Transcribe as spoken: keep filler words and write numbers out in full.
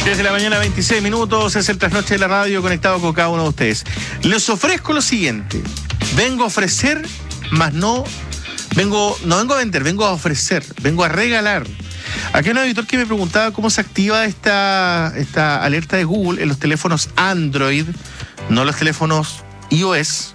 Desde la mañana, veintiséis minutos, es el trasnoche de la radio conectado con cada uno de ustedes. Les ofrezco lo siguiente. Vengo a ofrecer, más no vengo, no vengo a vender, vengo a ofrecer, vengo a regalar. Aquí hay un auditor que me preguntaba cómo se activa esta, esta alerta de Google en los teléfonos Android, no los teléfonos iOS.